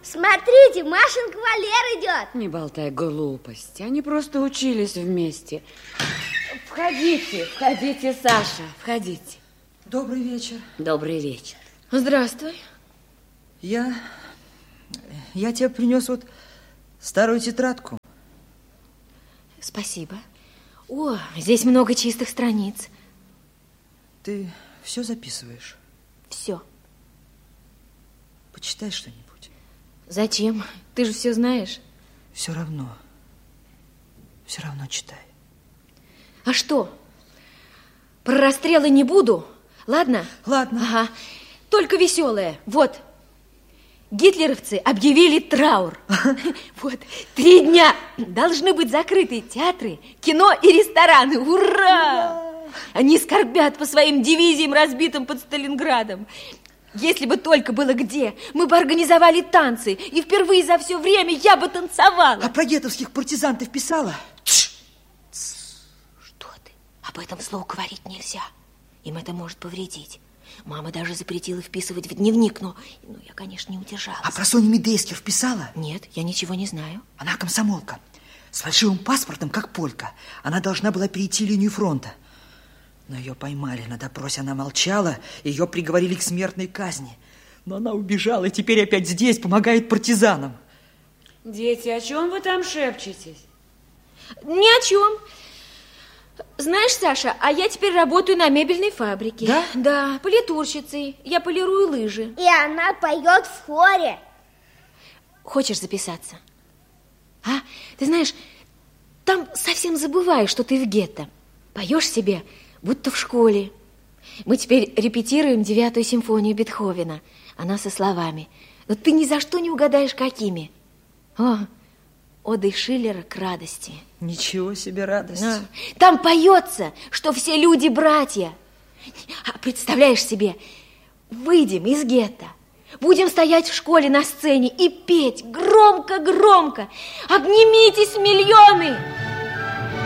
Смотрите, Машин кавалер идет. Не болтай глупости, они просто учились вместе. Входите, входите, Саша, входите. Добрый вечер. Добрый вечер. Здравствуй. Я тебе принес вот старую тетрадку. Спасибо. О, здесь много чистых страниц. Ты все записываешь? Все. Почитай что-нибудь. Зачем? Ты же все знаешь. Все равно читай. А что? Про расстрелы не буду, ладно? Ладно. Ага. Только веселое. Вот. Гитлеровцы объявили траур. Вот. 3 дня должны быть закрыты театры, кино и рестораны. Ура! Они скорбят по своим дивизиям, разбитым под Сталинградом. Если бы только было где, мы бы организовали танцы, и впервые за все время я бы танцевала. А про гетовских партизан ты вписала? Что ты? Об этом вслух говорить нельзя. Им это может повредить. Мама даже запретила вписывать в дневник, но я, конечно, не удержалась. А про Соню Медейских вписала? Нет, я ничего не знаю. Она комсомолка. С фальшивым паспортом, как полька. Она должна была перейти линию фронта. Но ее поймали на допросе, она молчала, ее приговорили к смертной казни. Но она убежала и теперь опять здесь, помогает партизанам. Дети, о чем вы там шепчетесь? Ни о чем. Знаешь, Саша, а я теперь работаю на мебельной фабрике. Да? Да, полетурщицей. Я полирую лыжи. И она поет в хоре. Хочешь записаться? А, ты знаешь, там совсем забываешь, что ты в гетто. Поешь себе, будто в школе. Мы теперь репетируем 9-ю симфонию Бетховена. Она со словами. Но ты ни за что не угадаешь, какими. О, оды Шиллера к радости. Ничего себе радость. А, там поется, что все люди братья. А представляешь себе, выйдем из гетто, будем стоять в школе на сцене и петь громко-громко. Обнимитесь, миллионы!